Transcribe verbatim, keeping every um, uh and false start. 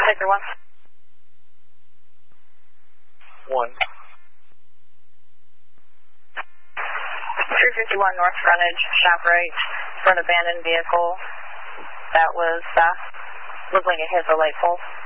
Sector one. One. three fifty-one north frontage, shop right, front abandoned vehicle. That was, uh, looked like it hit the light pole.